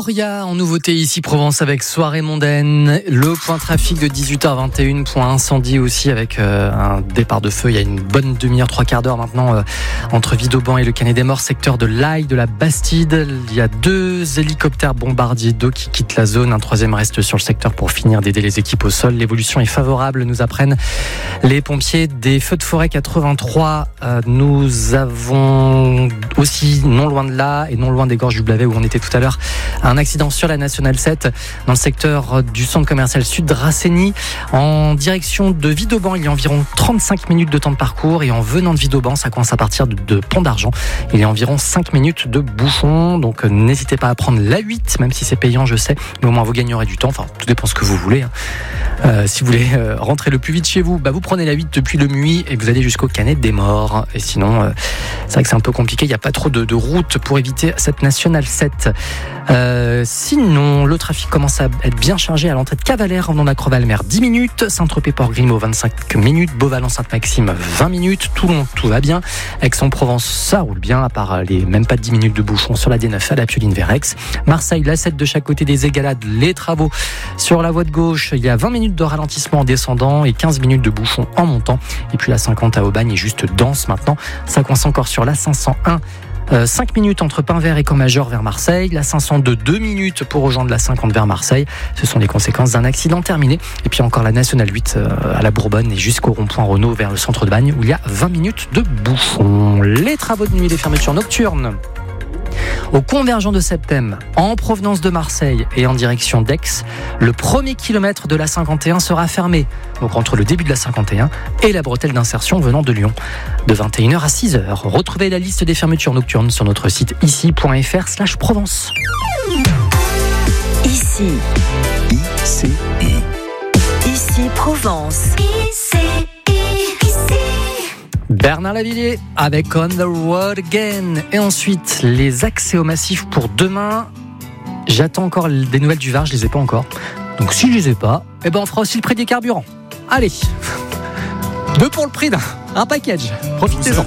Auria en nouveauté ici Provence avec soirée mondaine, le point trafic de 18h21, point incendie aussi avec un départ de feu il y a une bonne demi-heure, 3/4 d'heure maintenant entre Vidauban et le Canet des Morts, secteur de l'Aille, de la Bastide. Il y a 2 hélicoptères bombardiers d'eau qui quittent la zone, un 3e reste sur le secteur pour finir d'aider les équipes au sol. L'évolution est favorable, nous apprennent les pompiers des feux de forêt 83. Nous avons aussi, non loin de là et non loin des gorges du Blavet où on était tout à l'heure, un accident sur la Nationale 7 dans le secteur du centre commercial sud de Rassény en direction de Vidauban. Il y a environ 35 minutes de temps de parcours et en venant de Vidauban, ça commence à partir de Pont d'Argent. Il y a environ 5 minutes de bouchon, donc n'hésitez pas à prendre l'A8, même si c'est payant, je sais, mais au moins vous gagnerez du temps. Enfin, tout dépend ce que vous voulez. Si vous voulez rentrer le plus vite chez vous, vous prenez l'A8 depuis le Muy et vous allez jusqu'au Canet des Morts. Et sinon, c'est vrai que c'est un peu compliqué, il n'y a pas trop de route pour éviter cette Nationale 7. Sinon, le trafic commence à être bien chargé à l'entrée de Cavalère, en Acrovalmer 10 minutes, Saint-Tropez-Port-Grimaud 25 minutes, Beauvallon-Sainte-Maxime 20 minutes, Toulon tout va bien, Aix-en-Provence ça roule bien à part les même pas 10 minutes de bouchon sur la D9 à la Pioline vers Aix. Marseille, la 7 de chaque côté des Égalades, les travaux sur la voie de gauche, il y a 20 minutes de ralentissement en descendant et 15 minutes de bouchon en montant, et puis la 50 à Aubagne est juste dense maintenant, ça coince encore sur la 501. 5 minutes entre Pain-Vert et Caen-Major vers Marseille, la 502 2 minutes pour rejoindre la 50 vers Marseille, ce sont les conséquences d'un accident terminé, et puis encore la Nationale 8 à la Bourbonne et jusqu'au rond-point Renault vers le centre de Bagne où il y a 20 minutes de bouchon. Les travaux de nuit, les fermetures nocturnes au convergent de Septem, en provenance de Marseille et en direction d'Aix, le premier kilomètre de la 51 sera fermé, donc entre le début de la 51 et la bretelle d'insertion venant de Lyon, de 21h à 6h. Retrouvez la liste des fermetures nocturnes sur notre site ici.fr/Provence. Ici Provence. Bernard Lavilliers avec On the Road Again. Et ensuite, les accès au massif pour demain. J'attends encore des nouvelles du Var, je les ai pas encore. Donc si je les ai pas, on fera aussi le prix des carburants. Allez, 2 pour le prix d'un package. Profitez-en.